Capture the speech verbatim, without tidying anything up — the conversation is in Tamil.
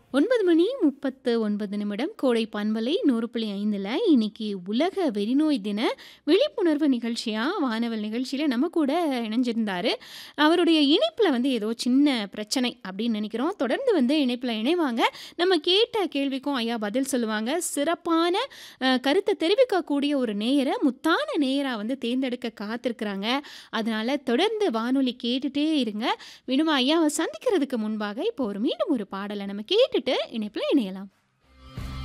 ஒன்பது மணி முப்பத்து ஒன்பது நிமிடம் கோடை பண்பலை நூறு புள்ளி ஐந்தில் இன்னைக்கு உலக வெறிநோய் தின விழிப்புணர்வு நிகழ்ச்சியாக வானவல் நிகழ்ச்சியில் நம்ம கூட இணைஞ்சிருந்தாரு. அவருடைய இணைப்பில் வந்து ஏதோ சின்ன பிரச்சனை அப்படின்னு நினைக்கிறோம். தொடர்ந்து வந்து இணைப்பில் இணைவாங்க. நம்ம கேட்ட கேள்விக்கும் ஐயா பதில் சொல்லுவாங்க. சிறப்பான அஹ், கருத்தை தெரிவிக்கக்கூடிய ஒரு நேயரை முத்தான நேயராக வந்து தேர்ந்தெடுக்க காத்திருக்கிறாங்க. அதனால தொடர்ந்து வானொலி கேட்டுட்டே இருங்க. வினுமா ஐயாவை சந்திக்கிறதுக்கு முன்பாக இப்போ ஒரு மீண்டும் ஒரு பாடலை நம்ம கேட்டுட்டு இணைப்பில் இணையலாம்.